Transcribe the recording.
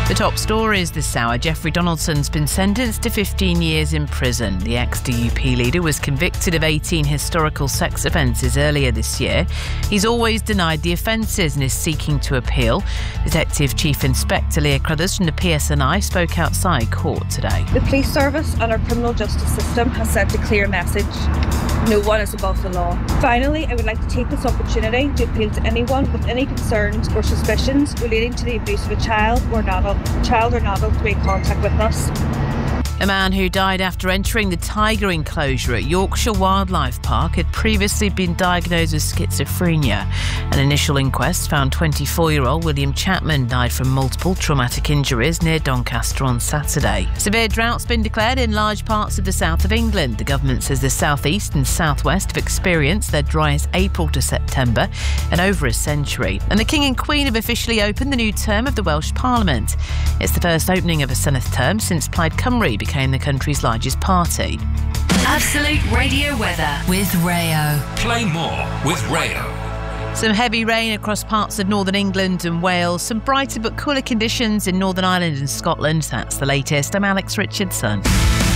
The top stories this hour. Jeffrey Donaldson's been sentenced to 15 years in prison. The ex-DUP leader was convicted of 18 historical sex offences earlier this year. He's always denied the offences and is seeking to appeal. Detective Chief Inspector Leah Crothers from the PSNI spoke outside court today. The police service and our criminal justice system has sent a clear message. No one is above the law. Finally, I would like to take this opportunity to appeal to anyone with any concerns or suspicions relating to the abuse of a child or an adult to make contact with us. A man who died after entering the tiger enclosure at Yorkshire Wildlife Park had previously been diagnosed with schizophrenia. An initial inquest found 24-year-old William Chapman died from multiple traumatic injuries near Doncaster on Saturday. Severe drought's been declared in large parts of the south of England. The government says the south-east and south-west have experienced their driest April to September in over a century. And the King and Queen have officially opened the new term of the Welsh Parliament. It's the first opening of a Senedd term since Plaid Cymru became the country's largest party. Absolute Radio weather with Rayo. Play more with Rayo. Some heavy rain across parts of northern England and Wales. Some brighter but cooler conditions in Northern Ireland and Scotland. That's the latest. I'm Alex Richardson.